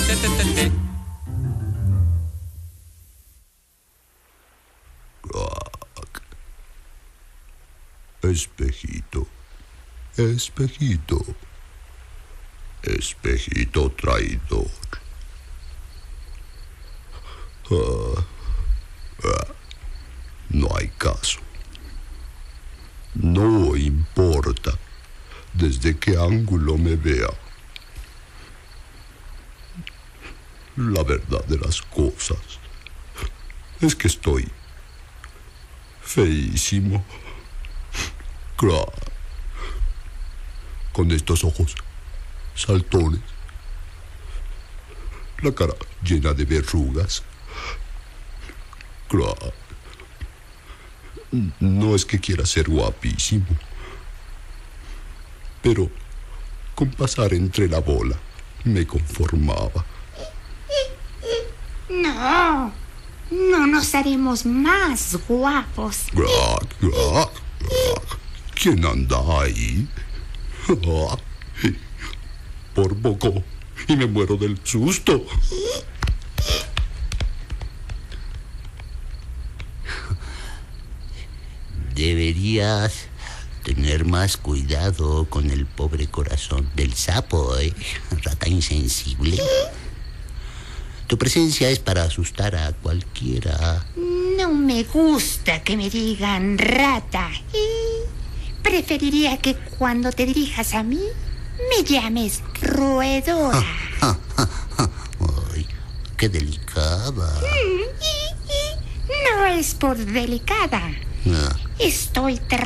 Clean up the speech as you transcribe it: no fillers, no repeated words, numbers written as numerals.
Espejito, espejito, espejito traidor. No hay caso. No importa desde qué ángulo me vea. La verdad de las cosas es que estoy feísimo. Con estos ojos saltones, la cara llena de verrugas. No es que quiera ser guapísimo, pero con pasar entre la bola me conformaba. No, no nos haremos más guapos. ¿Quién anda ahí? Por poco y me muero del susto. Deberías tener más cuidado con el pobre corazón del sapo, rata insensible. Tu presencia es para asustar a cualquiera. No me gusta que me digan rata. Preferiría que cuando te dirijas a mí me llames roedora. Ay, qué delicada. No es por delicada. No. Estoy